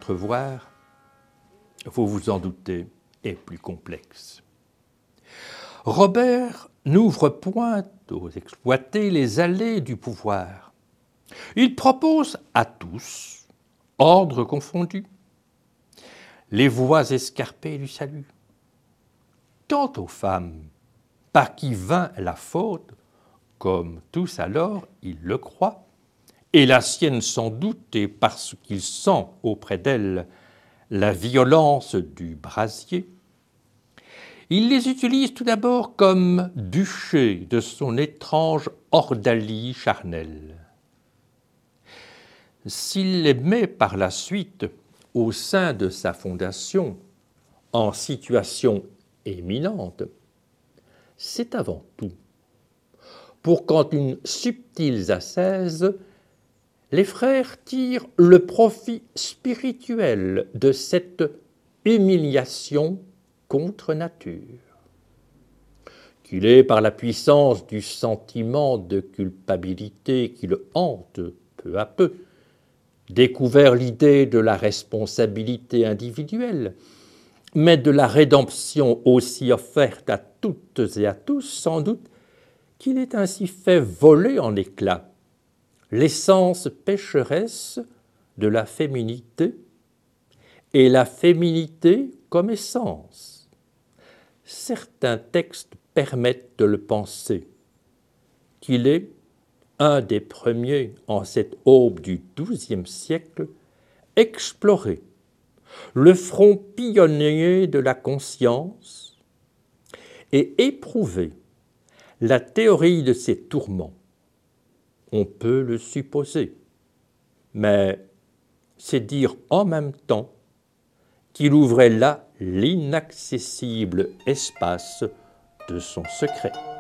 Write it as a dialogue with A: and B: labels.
A: entrevoir, vous vous en doutez, est plus complexe. Robert n'ouvre point aux exploités les allées du pouvoir. Il propose à tous, ordre confondu, les voies escarpées du salut. Quant aux femmes, par qui vint la faute, comme tous alors ils le croient, et la sienne sans doute est parce qu'il sent auprès d'elle la violence du brasier, il les utilise tout d'abord comme bûcher de son étrange ordalie charnelle. S'il les met par la suite au sein de sa fondation en situation éminente, c'est avant tout pour qu'en une subtile ascèse, les frères tirent le profit spirituel de cette humiliation contre nature. Qu'il ait par la puissance du sentiment de culpabilité qui le hante peu à peu, découvert l'idée de la responsabilité individuelle, mais de la rédemption aussi offerte à toutes et à tous, sans doute qu'il est ainsi fait voler en éclats l'essence pécheresse de la féminité et la féminité comme essence. Certains textes permettent de le penser, qu'il est un des premiers en cette aube du XIIe siècle explorer le front pionnier de la conscience et éprouver la théorie de ses tourments. On peut le supposer, mais c'est dire en même temps qu'il ouvrait là l'inaccessible espace de son secret.